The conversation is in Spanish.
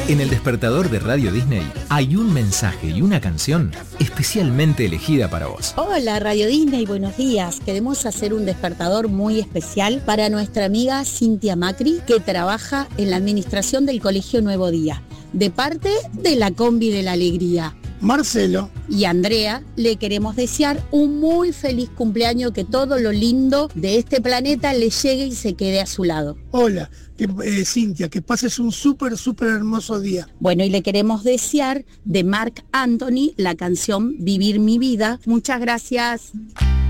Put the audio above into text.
En el despertador de Radio Disney hay un mensaje y una canción especialmente elegida para vos. Hola Radio Disney, buenos días. Queremos hacer un despertador muy especial para nuestra amiga Cintia Macri, que trabaja en la administración del Colegio Nuevo Día, de parte de la Combi de la Alegría. Marcelo y Andrea, le queremos desear un muy feliz cumpleaños, que todo lo lindo de este planeta le llegue y se quede a su lado. Hola, Cintia, que pases un súper hermoso día. Bueno, y le queremos desear de Marc Anthony la canción Vivir mi vida. Muchas gracias.